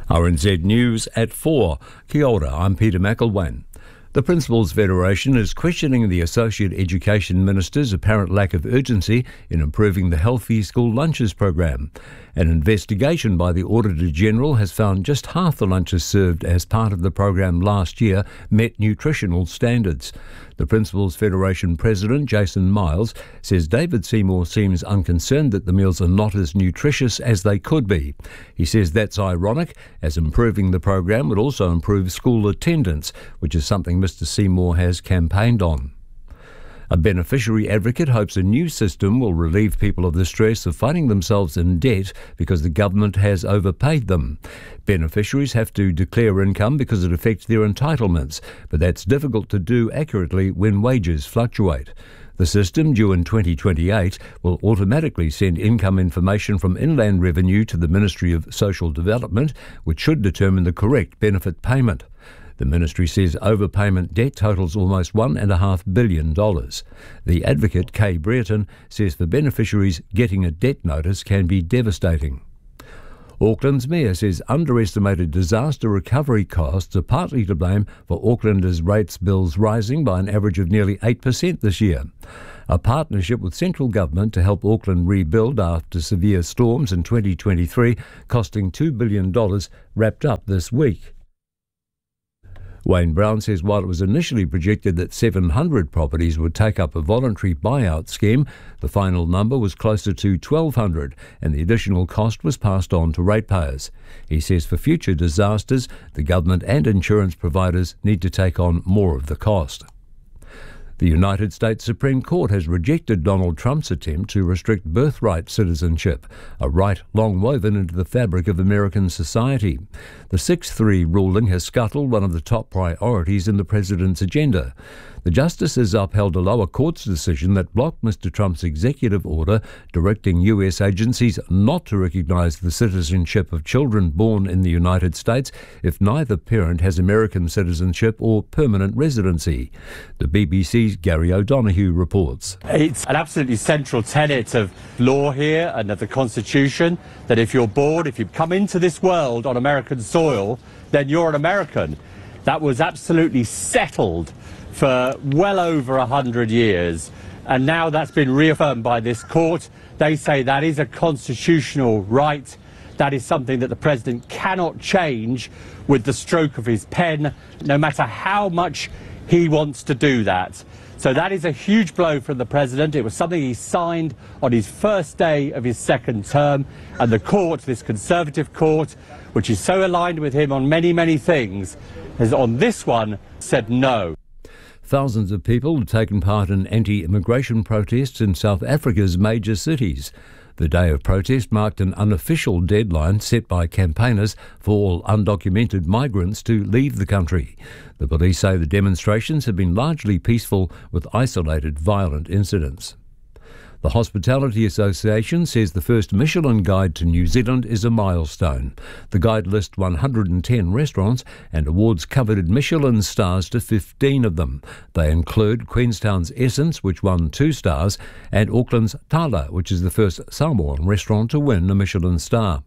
RNZ News at 4. Kia ora, I'm Peter McElwain. The Principals Federation is questioning the Associate Education Minister's apparent lack of urgency in improving the Healthy School Lunches program. An investigation by the Auditor-General has found just half the lunches served as part of the program last year met nutritional standards. The Principals Federation President, Jason Miles, says David Seymour seems unconcerned that the meals are not as nutritious as they could be. He says that's ironic, as improving the program would also improve school attendance, which is something Mr Seymour has campaigned on. A beneficiary advocate hopes a new system will relieve people of the stress of finding themselves in debt because the government has overpaid them. Beneficiaries have to declare income because it affects their entitlements, but that's difficult to do accurately when wages fluctuate. The system, due in 2028, will automatically send income information from Inland Revenue to the Ministry of Social Development, which should determine the correct benefit payment. The ministry says overpayment debt totals almost $1.5 billion. The advocate, Kay Brereton, says for beneficiaries getting a debt notice can be devastating. Auckland's mayor says underestimated disaster recovery costs are partly to blame for Aucklanders' rates bills rising by an average of nearly 8% this year. A partnership with central government to help Auckland rebuild after severe storms in 2023, costing $2 billion, wrapped up this week. Wayne Brown says while it was initially projected that 700 properties would take up a voluntary buyout scheme, the final number was closer to 1,200 and the additional cost was passed on to ratepayers. He says for future disasters, the government and insurance providers need to take on more of the cost. The United States Supreme Court has rejected Donald Trump's attempt to restrict birthright citizenship, a right long woven into the fabric of American society. The 6-3 ruling has scuttled one of the top priorities in the president's agenda. The justices upheld a lower court's decision that blocked Mr Trump's executive order directing US agencies not to recognise the citizenship of children born in the United States if neither parent has American citizenship or permanent residency. The BBC's Gary O'Donoghue reports. It's an absolutely central tenet of law here and of the Constitution that if you're born, if you come into this world on American soil, then you're an American. That was absolutely settled for well over 100 years, and now that's been reaffirmed by this court. They say that is a constitutional right. That is something that the president cannot change with the stroke of his pen, no matter how much he wants to do that. So that is a huge blow from the president. It was something he signed on his first day of his second term, and the court, this Conservative court, which is so aligned with him on many, many things, has on this one said no. Thousands of people have taken part in anti-immigration protests in South Africa's major cities. The day of protest marked an unofficial deadline set by campaigners for all undocumented migrants to leave the country. The police say the demonstrations have been largely peaceful, with isolated violent incidents. The Hospitality Association says the first Michelin Guide to New Zealand is a milestone. The guide lists 110 restaurants and awards coveted Michelin stars to 15 of them. They include Queenstown's Essence, which won 2 stars, and Auckland's Tala, which is the first Samoan restaurant to win a Michelin star.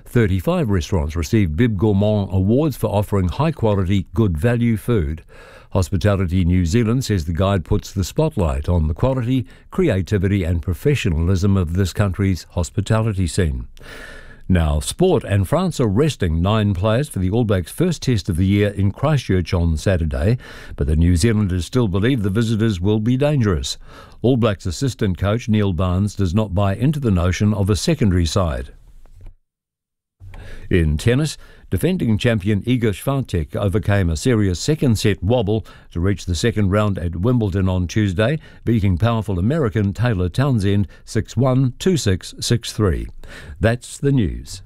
35 restaurants received Bib Gourmand awards for offering high-quality, good-value food. Hospitality New Zealand says the guide puts the spotlight on the quality, creativity and professionalism of this country's hospitality scene. Now, sport, and France are resting 9 players for the All Blacks' first test of the year in Christchurch on Saturday, but the New Zealanders still believe the visitors will be dangerous. All Blacks assistant coach Neil Barnes does not buy into the notion of a secondary side. In tennis, defending champion Iga Swiatek overcame a serious second-set wobble to reach the second round at Wimbledon on Tuesday, beating powerful American Taylor Townsend 6-1, 2-6, 6-3. That's the news.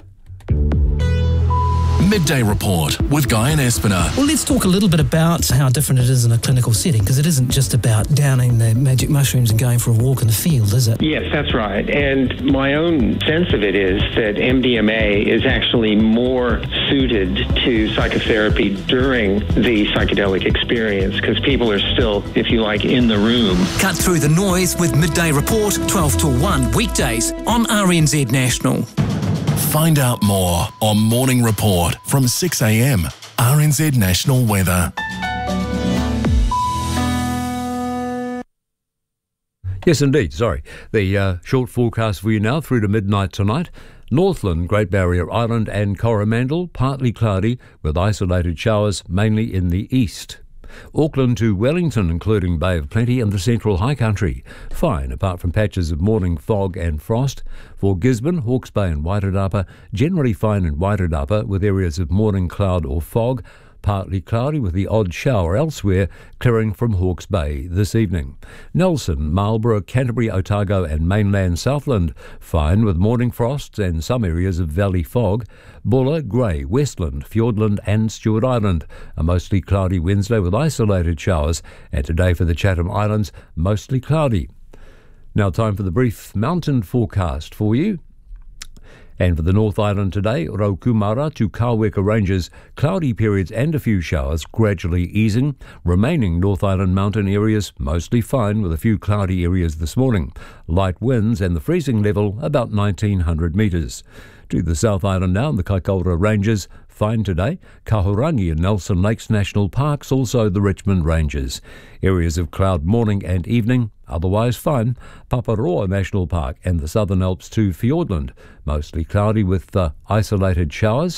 Midday Report with Guy and Espiner. Well, let's talk a little bit about how different it is in a clinical setting, because it isn't just about downing the magic mushrooms and going for a walk in the field, is it? Yes, that's right. And my own sense of it is that MDMA is actually more suited to psychotherapy during the psychedelic experience, because people are still, if you like, in the room. Cut through the noise with Midday Report, 12 to 1, weekdays on RNZ National. Find out more on Morning Report from 6 a.m. RNZ National Weather. Yes, indeed. Sorry. The short forecast for you now through to midnight tonight. Northland, Great Barrier Island and Coromandel, partly cloudy with isolated showers mainly in the east. Auckland to Wellington, including Bay of Plenty and the Central High Country. Fine, apart from patches of morning fog and frost. For Gisborne, Hawke's Bay and Wairarapa, generally fine in Wairarapa with areas of morning cloud or fog. Partly cloudy with the odd shower elsewhere, clearing from Hawke's Bay this evening. Nelson, Marlborough, Canterbury, Otago and mainland Southland, fine with morning frosts and some areas of valley fog. Buller, Grey, Westland, Fiordland and Stewart Island, a mostly cloudy Wednesday with isolated showers, and today for the Chatham Islands, mostly cloudy. Now time for the brief mountain forecast for you. And for the North Island today, Raukumara to Kaweka Ranges, cloudy periods and a few showers gradually easing. Remaining North Island mountain areas mostly fine with a few cloudy areas this morning. Light winds and the freezing level about 1900 metres. To the South Island now in the Kaikoura Ranges, fine today. Kahurangi and Nelson Lakes National Parks, also the Richmond Ranges. Areas of cloud morning and evening, otherwise fine. Paparoa National Park and the Southern Alps to Fiordland, mostly cloudy with isolated showers.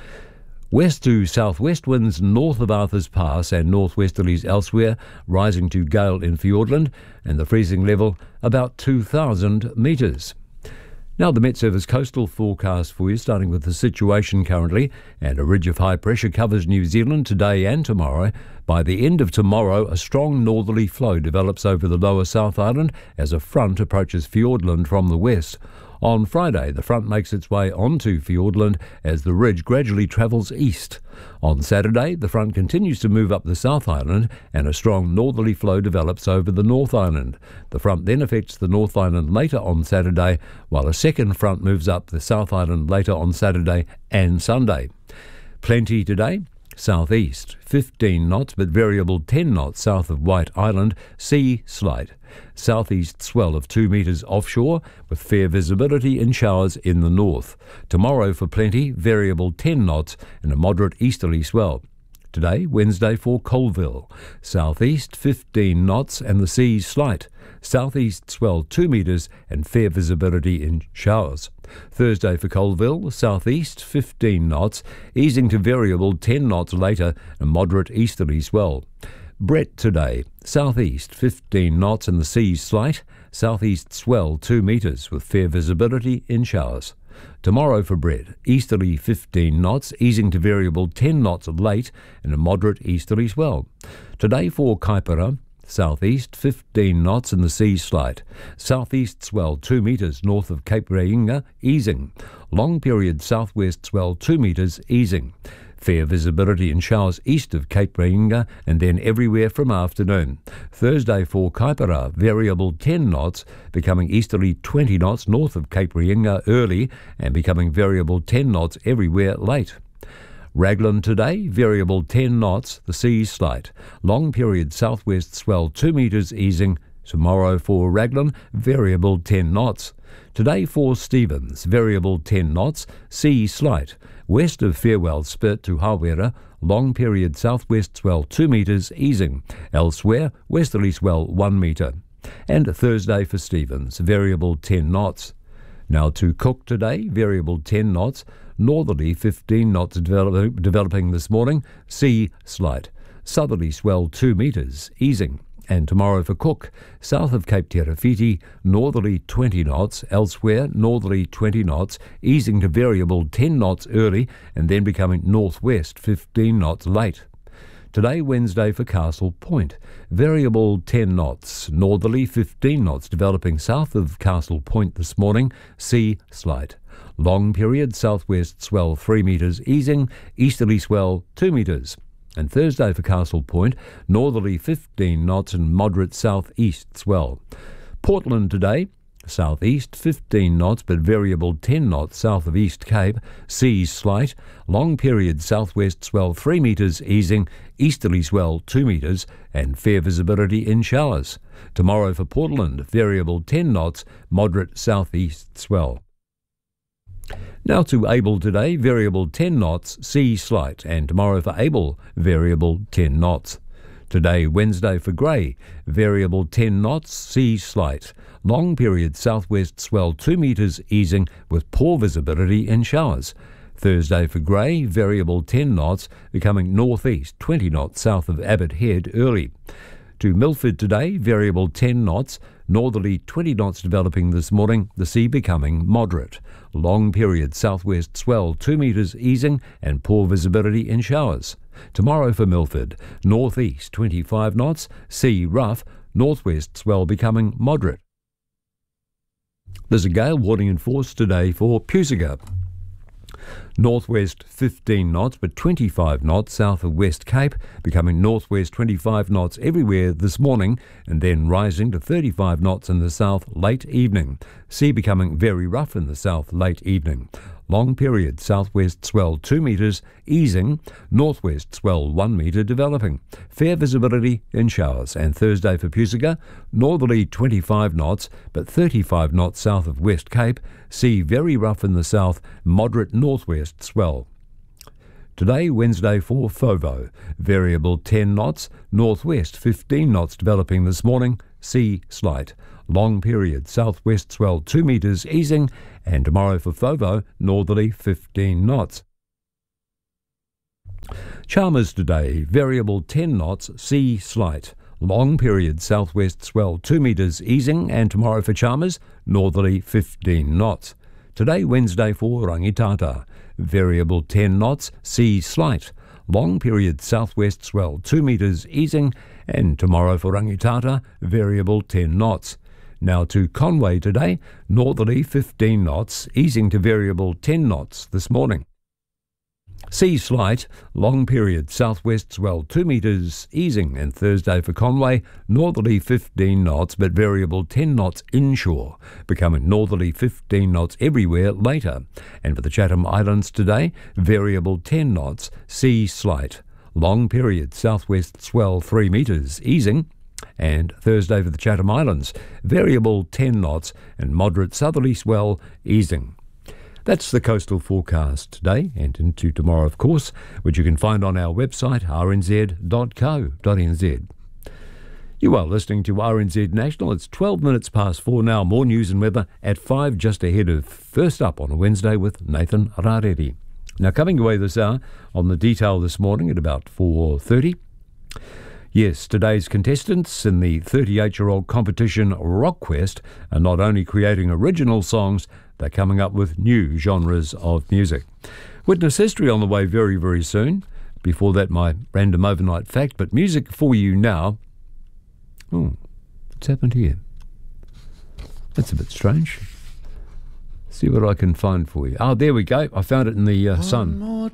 West to southwest winds north of Arthur's Pass and northwesterlies elsewhere, rising to gale in Fiordland, and the freezing level about 2,000 metres. Now the Met Service coastal forecast for you, starting with the situation currently, and a ridge of high pressure covers New Zealand today and tomorrow. By the end of tomorrow, a strong northerly flow develops over the lower South Island as a front approaches Fiordland from the west. On Friday, the front makes its way onto Fiordland as the ridge gradually travels east. On Saturday, the front continues to move up the South Island and a strong northerly flow develops over the North Island. The front then affects the North Island later on Saturday, while a second front moves up the South Island later on Saturday and Sunday. Plenty today. Southeast, 15 knots but variable 10 knots south of White Island, sea slight. Southeast swell of 2 metres offshore with fair visibility in showers in the north. Tomorrow for Plenty, variable 10 knots and a moderate easterly swell. Today, Wednesday for Colville, southeast 15 knots and the sea slight. Southeast swell 2 metres and fair visibility in showers. Thursday for Colville, southeast 15 knots, easing to variable 10 knots later, a moderate easterly swell. Brett today, southeast 15 knots and the sea slight, southeast swell 2 metres with fair visibility in showers. Tomorrow for Brett, easterly 15 knots, easing to variable 10 knots late and a moderate easterly swell. Today for Kaipara, southeast 15 knots and the sea slight. Southeast swell 2 metres north of Cape Reinga, easing. Long period southwest swell 2 metres, easing. Fair visibility in showers east of Cape Reinga and then everywhere from afternoon. Thursday for Kaipara, variable 10 knots, becoming easterly 20 knots north of Cape Reinga early and becoming variable 10 knots everywhere late. Raglan today, variable 10 knots, the sea slight. Long period southwest swell 2 metres, easing. Tomorrow for Raglan, variable 10 knots. Today for Stevens, variable 10 knots, sea slight. West of Farewell Spit to Hawera, long period southwest swell 2 metres, easing. Elsewhere, westerly swell 1 metre. And Thursday for Stevens, variable 10 knots. Now to Cook today, variable 10 knots, northerly 15 knots developing this morning, sea slight. Southerly swell 2 metres, easing. And tomorrow for Cook, south of Cape Terafiti, northerly 20 knots, elsewhere northerly 20 knots, easing to variable 10 knots early and then becoming northwest 15 knots late. Today, Wednesday for Castle Point, variable 10 knots, northerly 15 knots developing south of Castle Point this morning, sea slight. Long period southwest swell 3 metres, easing, easterly swell 2 metres. And Thursday for Castle Point, northerly 15 knots and moderate southeast swell. Portland today, southeast 15 knots but variable 10 knots south of East Cape, sea slight, long period southwest swell 3 metres, easing, easterly swell 2 metres and fair visibility in showers. Tomorrow for Portland, variable 10 knots, moderate southeast swell. Now to Able today, variable 10 knots, sea slight, and tomorrow for Able, variable 10 knots. Today, Wednesday for Grey, variable 10 knots, sea slight. Long period southwest swell 2 metres easing with poor visibility in showers. Thursday for Grey, variable 10 knots, becoming northeast 20 knots south of Abbott Head early. To Milford today, variable 10 knots, northerly 20 knots developing this morning, the sea becoming moderate. Long period southwest swell 2 metres easing and poor visibility in showers. Tomorrow for Milford, northeast 25 knots, sea rough, northwest swell becoming moderate. There's a gale warning in force today for Pusiga. Northwest 15 knots, but 25 knots south of West Cape, becoming northwest 25 knots everywhere this morning, and then rising to 35 knots in the south late evening. Sea becoming very rough in the south late evening. Long period southwest swell 2 metres, easing, northwest swell 1 metre developing. Fair visibility in showers. And Thursday for Pusiga, northerly 25 knots, but 35 knots south of West Cape. Sea very rough in the south, moderate northwest swell. Today, Wednesday for Fovo, variable 10 knots, northwest 15 knots developing this morning, sea slight. Long period southwest swell 2 metres easing, and tomorrow for Fovo, northerly 15 knots. Chalmers today, variable 10 knots, sea slight. Long period southwest swell 2 metres easing, and tomorrow for Chalmers, northerly 15 knots. Today, Wednesday for Rangitata, variable 10 knots, sea slight. Long period southwest swell 2 metres easing, and tomorrow for Rangitata, variable 10 knots. Now to Conway today, northerly 15 knots, easing to variable 10 knots this morning. Sea slight, long period southwest swell 2 metres easing, and Thursday for Conway, northerly 15 knots but variable 10 knots inshore, becoming northerly 15 knots everywhere later. And for the Chatham Islands today, variable 10 knots, sea slight. Long period southwest swell 3 metres easing, and Thursday for the Chatham Islands, variable 10 knots and moderate southerly swell easing. That's the coastal forecast today and into tomorrow, of course, which you can find on our website, rnz.co.nz. You are listening to RNZ National. It's 12 minutes past 4 now. More news and weather at 5, just ahead of First Up on a Wednesday with Nathan Rareri. Now, coming away this hour on the detail this morning at about 4:30. Yes, today's contestants in the 38-year-old competition Rock Quest are not only creating original songs, they're coming up with new genres of music. Witness history on the way very, very soon. Before that, my random overnight fact, but music for you now. Oh, what's happened here? That's a bit strange. See what I can find for you. Oh, there we go. I found it in the sun.